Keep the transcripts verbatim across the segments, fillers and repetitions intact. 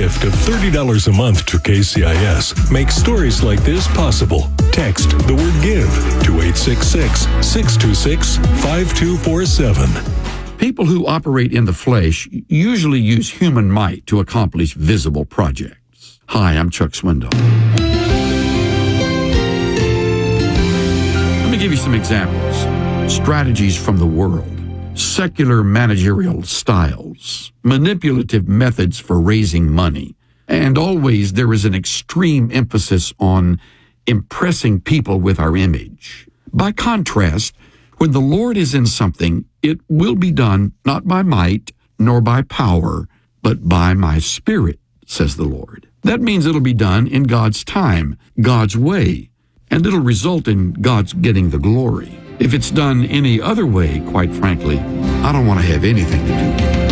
gift of thirty dollars a month to K C I S. Make stories like this possible. Text the word GIVE to eight six six, six two six, five two four seven. People who operate in the flesh usually use human might to accomplish visible projects. Hi, I'm Chuck Swindoll. Let me give you some examples. Strategies from the world. Secular managerial styles, manipulative methods for raising money, and always there is an extreme emphasis on impressing people with our image. By contrast, when the Lord is in something, it will be done not by might nor by power, but by my Spirit, says the Lord. That means it'll be done in God's time, God's way, and it'll result in God's getting the glory. If it's done any other way, quite frankly, I don't want to have anything to do with it.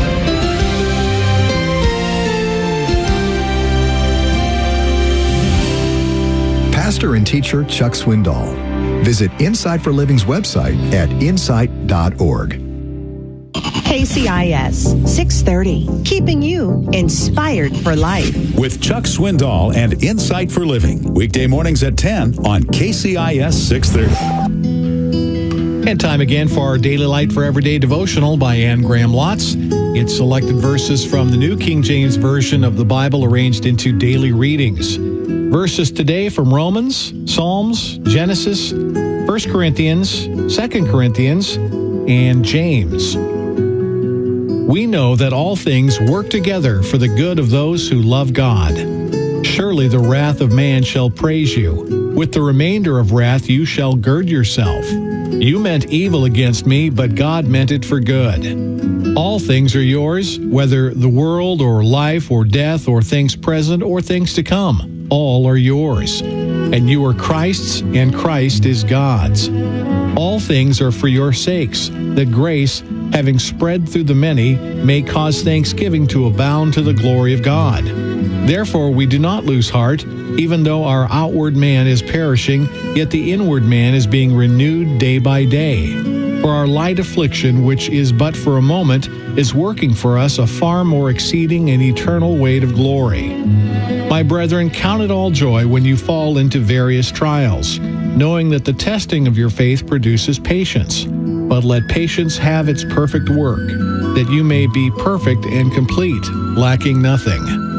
Pastor and teacher Chuck Swindoll. Visit Insight for Living's website at insight dot org. K C I S six thirty, keeping you inspired for life. With Chuck Swindoll and Insight for Living. Weekday mornings at ten on K C I S six thirty. And time again for our Daily Light for Everyday devotional by Anne Graham Lotz. It's selected verses from the New King James Version of the Bible arranged into daily readings. Verses today from Romans, Psalms, Genesis, First Corinthians, Second Corinthians, and James. We know that all things work together for the good of those who love God. Surely the wrath of man shall praise you. With the remainder of wrath you shall gird yourself. You meant evil against me, but God meant it for good. All things are yours, whether the world or life or death or things present or things to come. All are yours. And you are Christ's, and Christ is God's. All things are for your sakes, that grace, having spread through the many, may cause thanksgiving to abound to the glory of God. Therefore we do not lose heart, even though our outward man is perishing, yet the inward man is being renewed day by day. For our light affliction, which is but for a moment, is working for us a far more exceeding and eternal weight of glory. My brethren, count it all joy when you fall into various trials, knowing that the testing of your faith produces patience. But let patience have its perfect work, that you may be perfect and complete, lacking nothing.